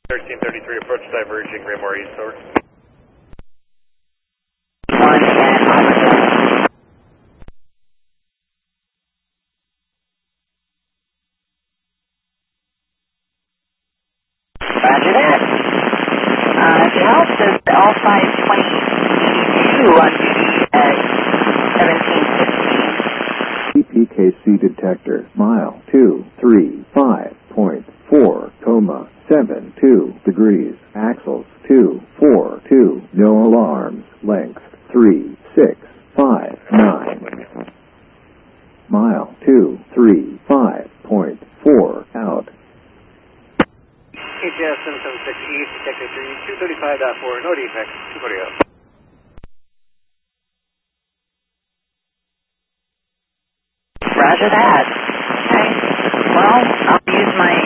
1333, approach diverging, Raymore East, over. Roger that. If it helps, there's the L522 on duty at 1715. PPKC detector, mile 235.4, 72 axles 242, no alarms, length 3659. Mile 235.4 out. KTS 776 East, detector 235.4, no defects, 240 out. Roger that. Okay. Well, I'll use my